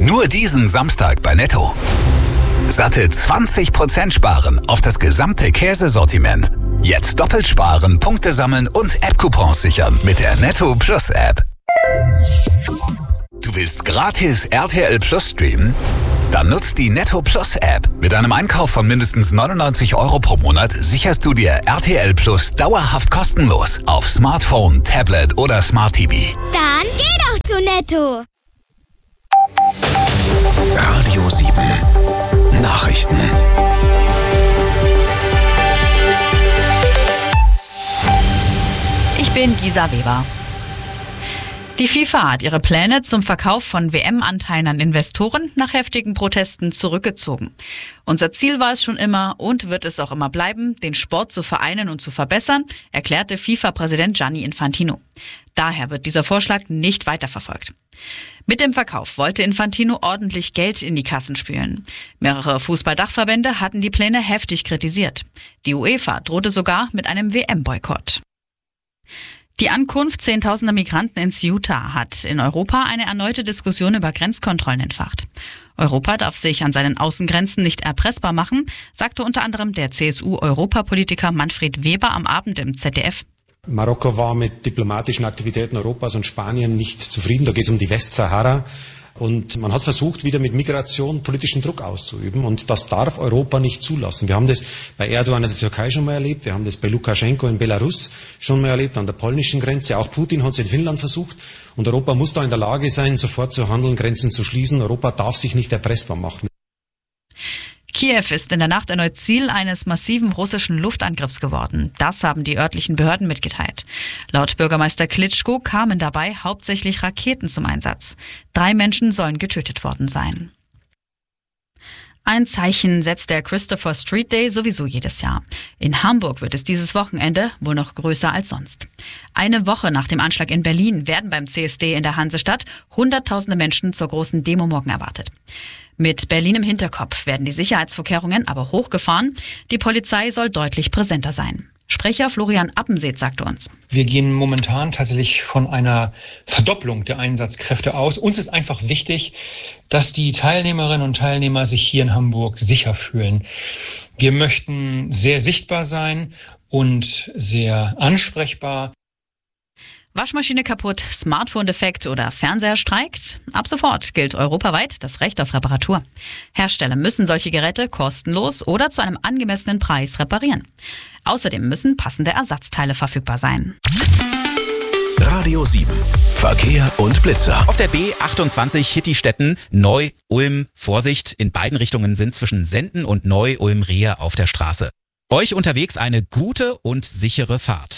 Nur diesen Samstag bei Netto. Satte 20% sparen auf das gesamte Käsesortiment. Jetzt doppelt sparen, Punkte sammeln und App-Coupons sichern mit der Netto Plus App. Du willst gratis RTL Plus streamen? Dann nutzt die Netto Plus App. Mit einem Einkauf von mindestens 99 € pro Monat sicherst du dir RTL Plus dauerhaft kostenlos auf Smartphone, Tablet oder Smart TV. Dann geh doch zu Netto. Radio 7 Nachrichten. Ich bin Gisa Weber. Die FIFA hat ihre Pläne zum Verkauf von WM-Anteilen an Investoren nach heftigen Protesten zurückgezogen. Unser Ziel war es schon immer und wird es auch immer bleiben, den Sport zu vereinen und zu verbessern, erklärte FIFA-Präsident Gianni Infantino. Daher wird dieser Vorschlag nicht weiterverfolgt. Mit dem Verkauf wollte Infantino ordentlich Geld in die Kassen spülen. Mehrere Fußballdachverbände hatten die Pläne heftig kritisiert. Die UEFA drohte sogar mit einem WM-Boykott. Die Ankunft zehntausender Migranten in Ceuta hat in Europa eine erneute Diskussion über Grenzkontrollen entfacht. Europa darf sich an seinen Außengrenzen nicht erpressbar machen, sagte unter anderem der CSU-Europapolitiker Manfred Weber am Abend im ZDF. Marokko war mit diplomatischen Aktivitäten Europas und Spanien nicht zufrieden. Da geht es um die Westsahara. Und man hat versucht, wieder mit Migration politischen Druck auszuüben. Und das darf Europa nicht zulassen. Wir haben das bei Erdogan in der Türkei schon mal erlebt. Wir haben das bei Lukaschenko in Belarus schon mal erlebt, an der polnischen Grenze. Auch Putin hat es in Finnland versucht. Und Europa muss da in der Lage sein, sofort zu handeln, Grenzen zu schließen. Europa darf sich nicht erpressbar machen. Kiew ist in der Nacht erneut Ziel eines massiven russischen Luftangriffs geworden. Das haben die örtlichen Behörden mitgeteilt. Laut Bürgermeister Klitschko kamen dabei hauptsächlich Raketen zum Einsatz. 3 Menschen sollen getötet worden sein. Ein Zeichen setzt der Christopher Street Day sowieso jedes Jahr. In Hamburg wird es dieses Wochenende wohl noch größer als sonst. Eine Woche nach dem Anschlag in Berlin werden beim CSD in der Hansestadt Hunderttausende Menschen zur großen Demo morgen erwartet. Mit Berlin im Hinterkopf werden die Sicherheitsvorkehrungen aber hochgefahren. Die Polizei soll deutlich präsenter sein. Sprecher Florian Appenseeth sagte uns: Wir gehen momentan tatsächlich von einer Verdopplung der Einsatzkräfte aus. Uns ist einfach wichtig, dass die Teilnehmerinnen und Teilnehmer sich hier in Hamburg sicher fühlen. Wir möchten sehr sichtbar sein und sehr ansprechbar. Waschmaschine kaputt, Smartphone defekt oder Fernseher streikt? Ab sofort gilt europaweit das Recht auf Reparatur. Hersteller müssen solche Geräte kostenlos oder zu einem angemessenen Preis reparieren. Außerdem müssen passende Ersatzteile verfügbar sein. Radio 7 Verkehr und Blitzer. Auf der B28 Hittistetten, Neu-Ulm, Vorsicht, in beiden Richtungen sind zwischen Senden und Neu-Ulm-Rehe auf der Straße. Euch unterwegs eine gute und sichere Fahrt.